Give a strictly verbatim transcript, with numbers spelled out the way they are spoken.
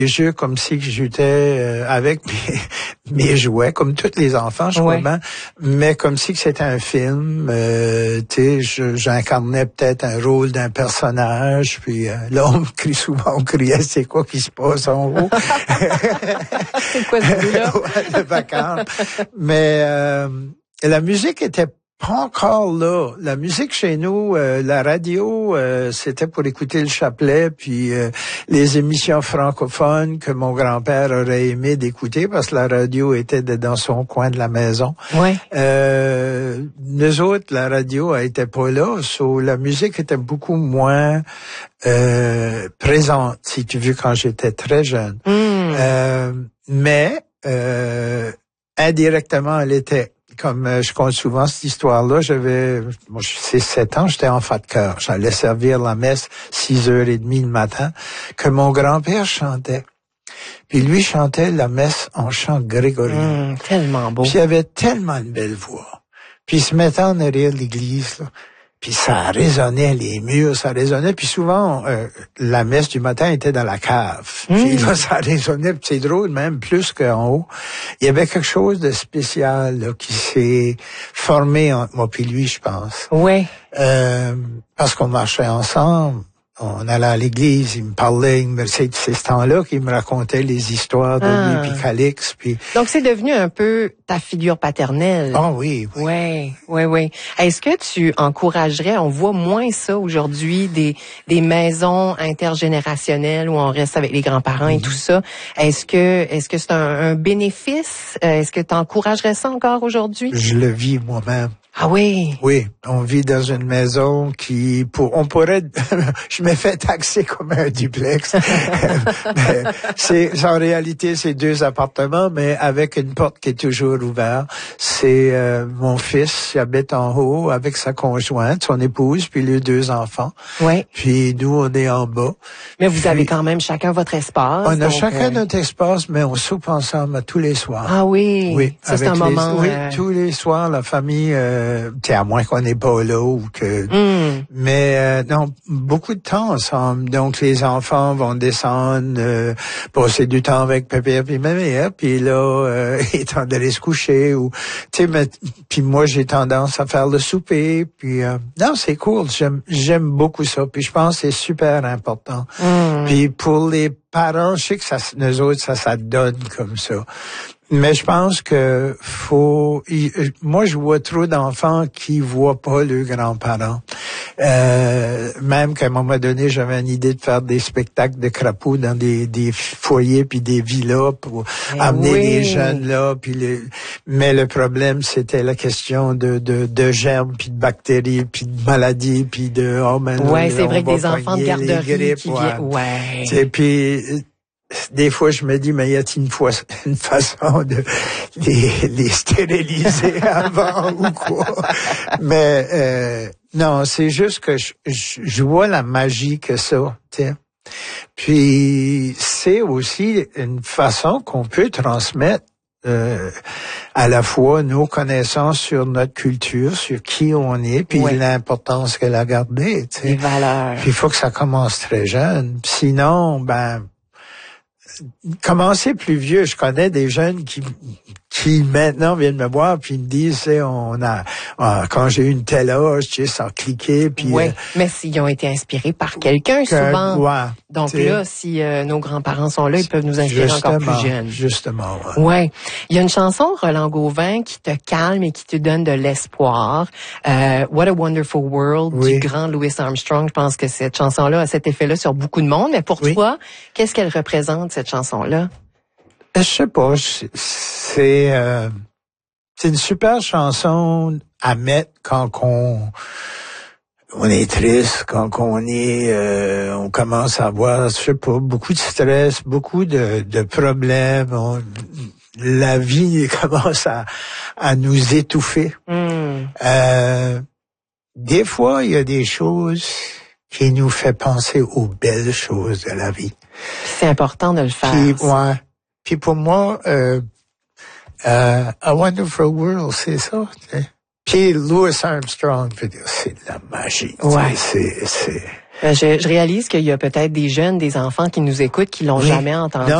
jeux comme si j'étais euh, avec mes, mes jouets, comme tous les enfants, je crois ouais. bien, mais comme si que c'était un film. Euh, tu sais, j'incarnais peut-être un rôle d'un personnage, puis euh, là, on me crie souvent, on criait, c'est quoi qui se passe en haut? C'est quoi ce bruit-là? Ouais, le vacarme. Mais euh, la musique était pas encore là. La musique chez nous, euh, la radio, euh, c'était pour écouter le chapelet, puis euh, les émissions francophones que mon grand-père aurait aimé d'écouter parce que la radio était dans son coin de la maison. Ouais. Euh, nous autres, la radio était pas là, so la musique était beaucoup moins euh, présente, si tu veux, quand j'étais très jeune. Mm. Euh, mais euh, indirectement, elle était. Comme euh, je compte souvent cette histoire-là, j'avais, moi, c'est sept ans, j'étais enfant de cœur. J'allais servir la messe six heures et demie le matin, que mon grand-père chantait. Puis lui chantait la messe en chant grégorien. Mmh, tellement beau. Puis il avait tellement une belle voix. Puis il se mettait en arrière de l'église, là. Puis ça résonnait, les murs, ça résonnait. Puis souvent, euh, la messe du matin était dans la cave. Mmh. Puis là, ça résonnait. Puis c'est drôle, même plus qu'en haut. Il y avait quelque chose de spécial là, qui s'est formé entre moi puis lui, je pense. Oui. Euh, parce qu'on marchait ensemble. On allait à l'église, il me parlait, il me, c'est, c'est ce temps-là qu'il me racontait les histoires de ah. lui puis Calix. Puis... Donc, c'est devenu un peu ta figure paternelle. Ah oui, oui. Oui, oui, oui. Est-ce que tu encouragerais, on voit moins ça aujourd'hui, des, des maisons intergénérationnelles où on reste avec les grands-parents mm-hmm. et tout ça. Est-ce que, est-ce que c'est un, un bénéfice? Est-ce que tu encouragerais ça encore aujourd'hui? Je le vis moi-même. Ah oui? Oui, on vit dans une maison qui, pour, on pourrait, je me fais taxer comme un duplex. Mais c'est, en réalité, c'est deux appartements, mais avec une porte qui est toujours ouverte. C'est euh, mon fils qui habite en haut avec sa conjointe, son épouse, puis les deux enfants. Oui. Puis nous, on est en bas. Mais vous puis, avez quand même chacun votre espace. On a donc, chacun euh... notre espace, mais on soupe ensemble tous les soirs. Ah oui? Oui. Ça, c'est un les, moment... Oui, euh... tous les soirs, la famille... Euh, t'sais, à moins qu'on n'est pas là ou que... Mm. Mais euh, non, beaucoup de temps ensemble. Donc, les enfants vont descendre, euh, passer du temps avec papa et maman, puis là, euh, ils sont d'aller se coucher. Ou, tu sais, puis moi, j'ai tendance à faire le souper. Puis, euh, non, c'est cool. J'aime, j'aime beaucoup ça. Puis, je pense que c'est super important. Mm. Puis, pour les parents, je sais que ça, nous autres, ça, ça donne comme ça. Mais je pense que faut. Moi, je vois trop d'enfants qui voient pas leurs grands-parents. Euh, même qu'à un moment donné, j'avais une idée de faire des spectacles de crapauds dans des, des foyers puis des villas pour Mais amener oui. les jeunes là. Puis les... Mais le problème, c'était la question de de, de germes puis de bactéries puis de maladies puis de oh ben ouais, là, c'est vrai que des va enfants de garderie grippes, qui ouais. viennent. Ouais. Et puis des fois, je me dis, mais y a-t-il une, fois, une façon de les, les stériliser avant ou quoi? Mais euh, non, c'est juste que je, je, je vois la magie que ça, tu sais. Puis, c'est aussi une façon qu'on peut transmettre euh, à la fois nos connaissances sur notre culture, sur qui on est, puis ouais. l'importance qu'elle a gardée, tu sais. Les valeurs. Puis, il faut que ça commence très jeune. Sinon, ben... Commencer plus vieux, je connais des jeunes qui qui maintenant viennent me voir puis me disent, c'est on a ah, quand j'ai eu une telle âge, tu sais, ça a cliqué puis. Oui, euh, mais s'ils ont été inspirés par quelqu'un souvent. Ouais, donc là, si euh, nos grands-parents sont là, ils peuvent nous inspirer encore plus jeunes. Justement. Ouais. Ouais. Il y a une chanson Roland Gauvin qui te calme et qui te donne de l'espoir. Euh, What a Wonderful World oui. du grand Louis Armstrong. Je pense que cette chanson-là a cet effet-là sur beaucoup de monde. Mais pour oui. toi, qu'est-ce qu'elle représente cette chanson-là? Je sais pas, c'est euh, c'est une super chanson à mettre quand on on est triste, quand on est euh, on commence à avoir, je sais pas, beaucoup de stress, beaucoup de, de problèmes, on, la vie commence à à nous étouffer. Mm. Euh, des fois, il y a des choses qui nous fait penser aux belles choses de la vie. C'est important de le faire. Puis, ouais. Puis pour moi, euh, euh, A Wonderful World, c'est ça. T'sais. Puis Louis Armstrong, c'est de la magie. Ouais. C'est, c'est. Je, je réalise qu'il y a peut-être des jeunes, des enfants qui nous écoutent, qui l'ont oui. jamais entendu. Non.